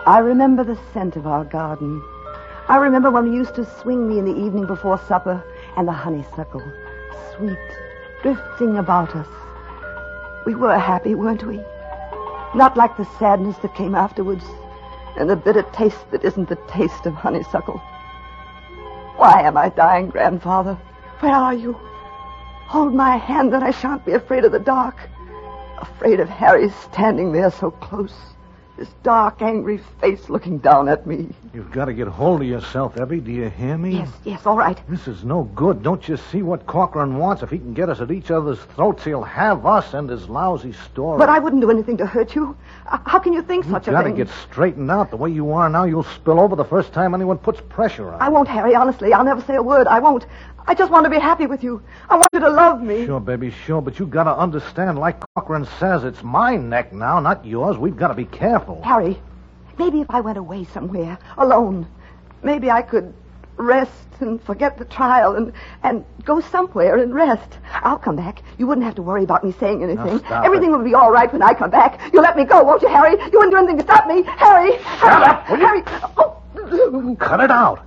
I remember the scent of our garden. I remember when we used to swing me in the evening before supper, and the honeysuckle, sweet, drifting about us. We were happy, weren't we? Not like the sadness that came afterwards, and the bitter taste that isn't the taste of honeysuckle. Why am I dying, Grandfather? Where are you? Hold my hand that I shan't be afraid of the dark. Afraid of Harry standing there so close. His dark, angry face looking down at me. You've got to get hold of yourself, Evie. Do you hear me? Yes, all right. This is no good. Don't you see what Corcoran wants? If he can get us at each other's throats, he'll have us and his lousy story. But I wouldn't do anything to hurt you. How can you think such a thing? You've got to get straightened out. The way you are now, you'll spill over the first time anyone puts pressure on you. I won't, Harry, honestly. I'll never say a word. I won't. I just want to be happy with you. I want you to love me. Sure, baby, sure. But you got to understand, like Corcoran says, it's my neck now, not yours. We've got to be careful. Harry, maybe if I went away somewhere, alone, maybe I could rest and forget the trial and go somewhere and rest. I'll come back. You wouldn't have to worry about me saying anything. Everything will be all right when I come back. You'll let me go, won't you, Harry? You wouldn't do anything to stop me. Harry! Shut up, will you? Harry! Oh. Cut it out.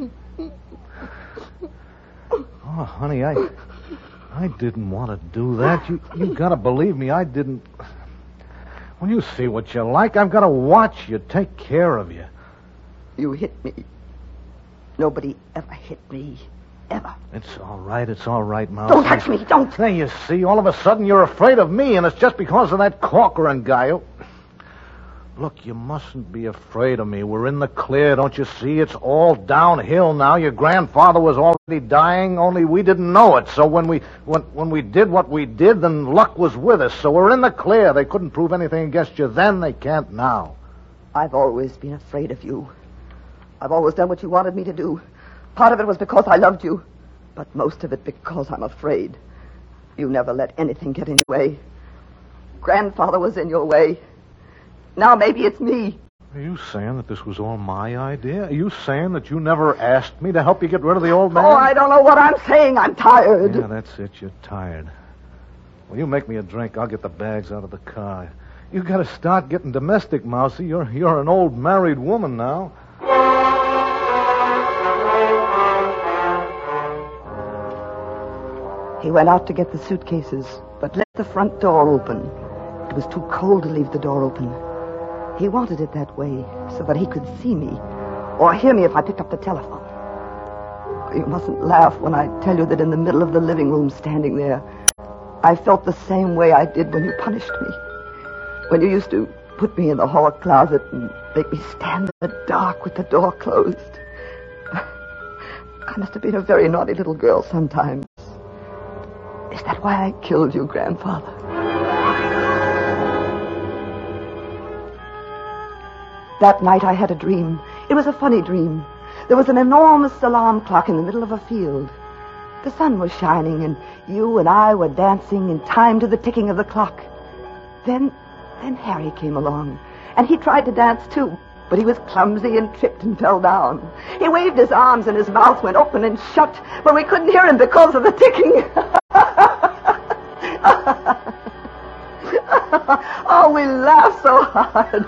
Oh, honey, I didn't want to do that. You got to believe me, I didn't. When you see what you like, I've got to watch you, take care of you. You hit me. Nobody ever hit me. Ever. It's all right, Mouse. Don't touch me, don't. There, you see, all of a sudden you're afraid of me, and it's just because of that Corcoran guy who... Look, you mustn't be afraid of me. We're in the clear, don't you see? It's all downhill now. Your grandfather was already dying, only we didn't know it. So when we did what we did, then luck was with us. So we're in the clear. They couldn't prove anything against you then. They can't now. I've always been afraid of you. I've always done what you wanted me to do. Part of it was because I loved you, but most of it because I'm afraid. You never let anything get in your way. Grandfather was in your way. Now maybe it's me. Are you saying that this was all my idea? Are you saying that you never asked me to help you get rid of the old man? Oh, I don't know what I'm saying. I'm tired. Yeah, that's it. You're tired. Well, you make me a drink. I'll get the bags out of the car. You got to start getting domestic, Mousy. You're an old married woman now. He went out to get the suitcases, but left the front door open. It was too cold to leave the door open. He wanted it that way so that he could see me or hear me if I picked up the telephone. You mustn't laugh when I tell you that in the middle of the living room standing there, I felt the same way I did when you punished me. When you used to put me in the hall closet and make me stand in the dark with the door closed. I must have been a very naughty little girl sometimes. Is that why I killed you, Grandfather? That night I had a dream. It was a funny dream. There was an enormous alarm clock in the middle of a field. The sun was shining, and you and I were dancing in time to the ticking of the clock. Then Harry came along, and he tried to dance too, but he was clumsy and tripped and fell down. He waved his arms, and his mouth went open and shut, but we couldn't hear him because of the ticking. Oh, we laughed so hard.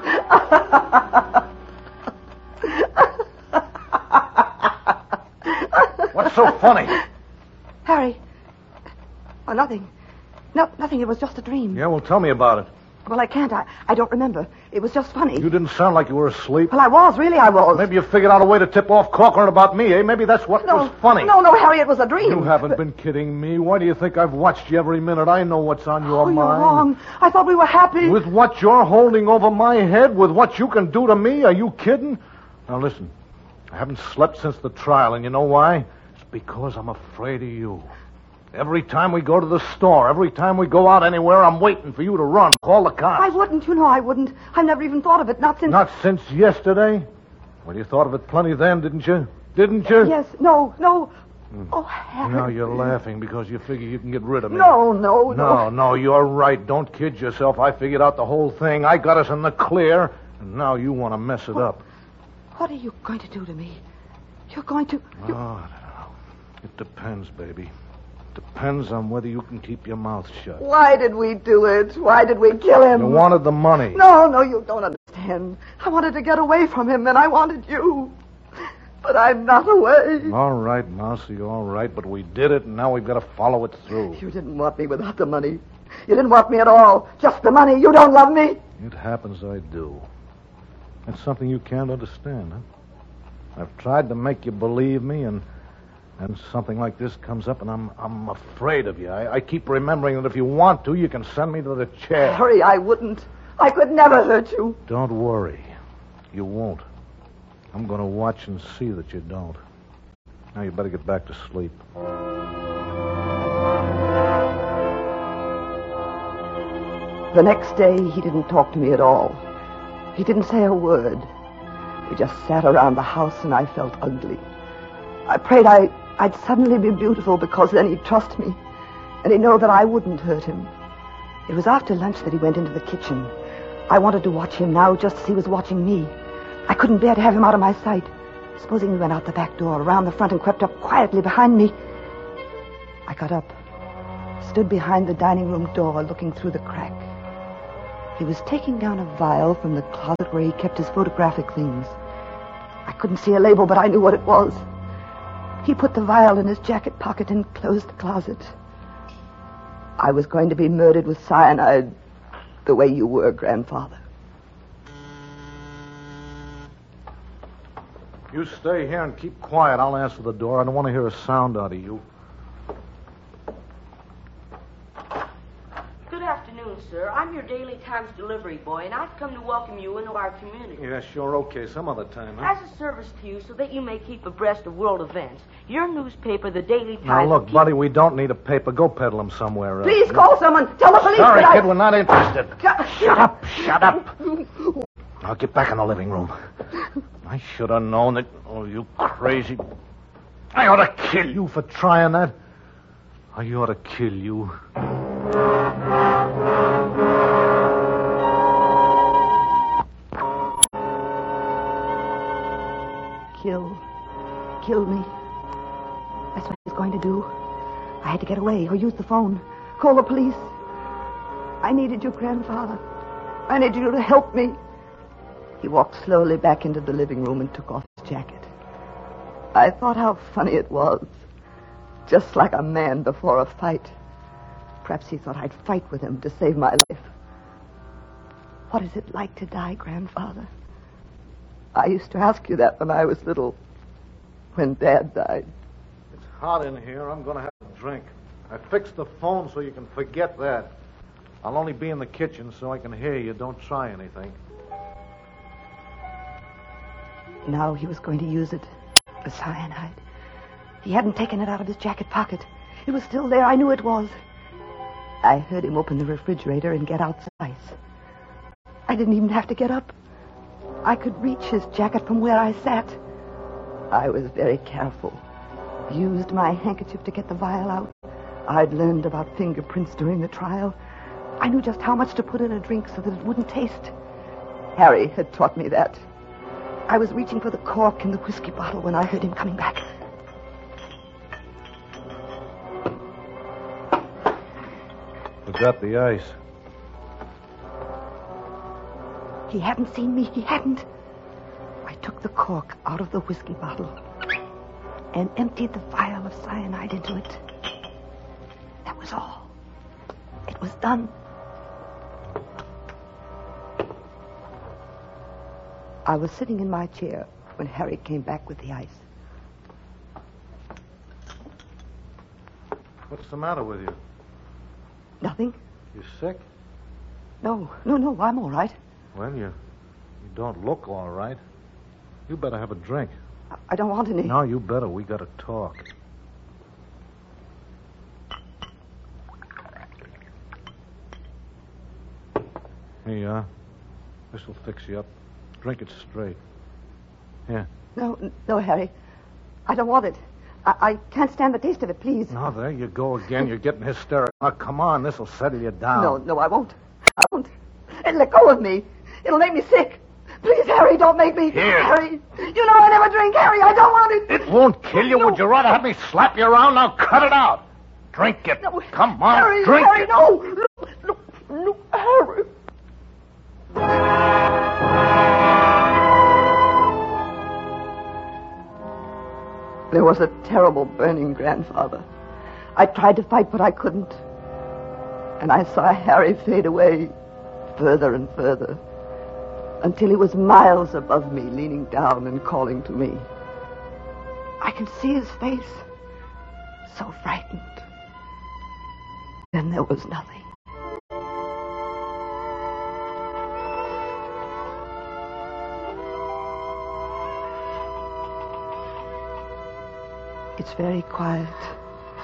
What's so funny? Harry. Oh, nothing. No, nothing. It was just a dream. Yeah, well, tell me about it. Well, I can't. I don't remember. It was just funny. You didn't sound like you were asleep. Well, I was. Really, I was. Maybe you figured out a way to tip off Corcoran about me, eh? Maybe that's what was funny. No, Harry, it was a dream. You haven't been kidding me. Why do you think I've watched you every minute? I know what's on your mind. You're wrong. I thought we were happy. With what you're holding over my head? With what you can do to me? Are you kidding? Now, listen. I haven't slept since the trial, and you know why? It's because I'm afraid of you. Every time we go to the store, every time we go out anywhere, I'm waiting for you to run. Call the cops. I wouldn't. I wouldn't. I've never even thought of it. Not since... Not since yesterday? Well, you thought of it plenty then, didn't you? Didn't you? Yes. No. Oh, Harry. Now you're laughing because you figure you can get rid of me. No, you're right. Don't kid yourself. I figured out the whole thing. I got us in the clear, and now you want to mess it up. What are you going to do to me? You're going to... Oh, I don't know. It depends, baby. Depends on whether you can keep your mouth shut. Why did we do it? Why did we kill him? You wanted the money. No, you don't understand. understand. I wanted to get away from him, and I wanted you. But I'm not away. All right, Mousy, all right. But we did it, and now we've got to follow it through. You didn't want me without the money. You didn't want me at all. Just the money. You don't love me. It happens I do. That's something you can't understand, huh? I've tried to make you believe me, and something like this comes up, and I'm afraid of you. I keep remembering that if you want to, you can send me to the chair. Harry, I wouldn't. I could never hurt you. Don't worry. You won't. I'm going to watch and see that you don't. Now you better get back to sleep. The next day, he didn't talk to me at all. He didn't say a word. We just sat around the house, and I felt ugly. I prayed I'd suddenly be beautiful, because then he'd trust me, and he'd know that I wouldn't hurt him. It was after lunch that he went into the kitchen. I wanted to watch him now just as he was watching me. I couldn't bear to have him out of my sight. Supposing he went out the back door, around the front, and crept up quietly behind me. I got up, stood behind the dining room door, looking through the crack. He was taking down a vial from the closet where he kept his photographic things. I couldn't see a label, but I knew what it was. He put the vial in his jacket pocket and closed the closet. I was going to be murdered with cyanide the way you were, Grandfather. You stay here and keep quiet. I'll answer the door. I don't want to hear a sound out of you. Good afternoon, sir. I'm your Daily Times delivery boy, and I've come to welcome you into our community. Yeah, sure, okay. Some other time, huh? As a service to you, so that you may keep abreast of world events, your newspaper, the Daily Times... Now, look, buddy, we don't need a paper. Go peddle them somewhere else. Please call someone. Tell the police Sorry, that kid, we're not interested. Shut up, shut up. Now, get back in the living room. I should have known that... Oh, you crazy... I ought to kill you for trying that. I ought to kill you. Kill me. That's what he was going to do. I had to get away or use the phone. Call the police. I needed you, Grandfather. I needed you to help me. He walked slowly back into the living room and took off his jacket. I thought how funny it was. Just like a man before a fight. Perhaps he thought I'd fight with him to save my life. What is it like to die, Grandfather? I used to ask you that when I was little, when Dad died. It's hot in here. I'm going to have a drink. I fixed the phone so you can forget that. I'll only be in the kitchen so I can hear you. Don't try anything. Now he was going to use it, the cyanide. He hadn't taken it out of his jacket pocket. It was still there. I knew it was. I heard him open the refrigerator and get out some ice. I didn't even have to get up. I could reach his jacket from where I sat. I was very careful. Used my handkerchief to get the vial out. I'd learned about fingerprints during the trial. I knew just how much to put in a drink so that it wouldn't taste. Harry had taught me that. I was reaching for the cork in the whiskey bottle when I heard him coming back. Forgot the ice. He hadn't seen me. He hadn't. I took the cork out of the whiskey bottle and emptied the vial of cyanide into it. That was all. It was done. I was sitting in my chair when Harry came back with the ice. What's the matter with you? Nothing? You sick? No, I'm all right. Well, you don't look all right. You better have a drink. I don't want any. No, you better. We got to talk. Here you are. This'll fix you up. Drink it straight. Here. No, Harry. I don't want it. I can't stand the taste of it, please. Now, there you go again. You're getting hysterical. Now, come on. This'll settle you down. No, I won't. I won't. Let go of me. It'll make me sick. Please, Harry, don't make me. Here. Harry, you know I never drink. Harry, I don't want it. It won't kill you. No. Would you rather have me slap you around? Now, cut it out. Drink it. No. Come on, Harry, drink Harry, it. no, Harry. There was a terrible burning, Grandfather. I tried to fight, but I couldn't. And I saw Harry fade away further and further until he was miles above me, leaning down and calling to me. I could see his face, so frightened. Then there was nothing. It's very quiet.